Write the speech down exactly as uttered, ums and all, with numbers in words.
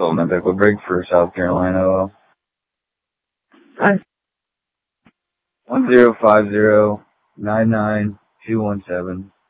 Development Echo Break for South Carolina. Hi. One zero five zero nine nine two one seven.